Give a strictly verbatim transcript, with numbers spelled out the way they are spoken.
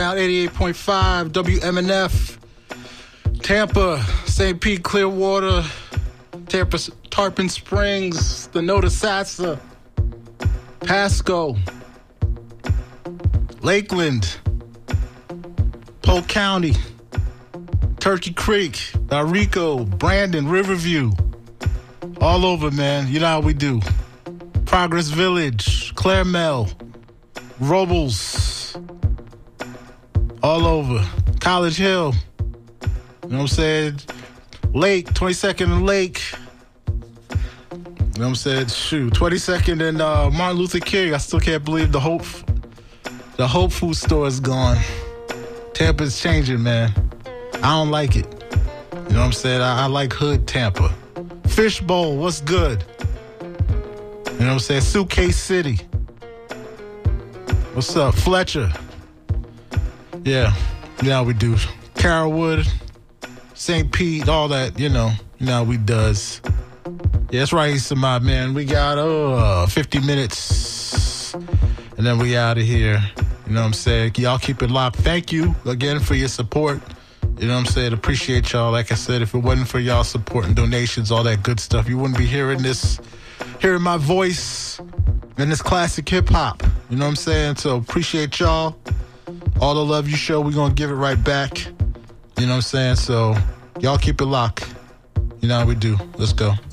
Out eighty-eight point five W M N F, Tampa, Saint Pete, Clearwater, Tampa, Tarpon Springs, the Notasassa, Pasco, Lakeland, Polk County, Turkey Creek, Arico, Brandon, Riverview, all over, man. You know how we do. Progress Village, Claremelle, Robles, all over. College Hill, you know what I'm saying? Lake, twenty-second and Lake. You know what I'm saying? Shoot, twenty-second and uh, Martin Luther King. I still can't believe the Hope, the Hope Food store is gone. Tampa's changing, man. I don't like it. You know what I'm saying? I, I like hood Tampa. Fishbowl, what's good? You know what I'm saying? Suitcase City. What's up? Fletcher. Yeah, you know how we do. Carrollwood, Saint Pete, all that, you know. You know how we does. Yeah, that's right, Samad, man. We got uh, fifty minutes, and then we out of here. You know what I'm saying? Y'all keep it locked. Thank you again for your support. You know what I'm saying? Appreciate y'all. Like I said, if it wasn't for y'all support and donations, all that good stuff, you wouldn't be hearing this, hearing my voice and this classic hip-hop. You know what I'm saying? So appreciate y'all. All the love you show, we're going to give it right back. You know what I'm saying? So y'all keep it locked. You know how we do. Let's go.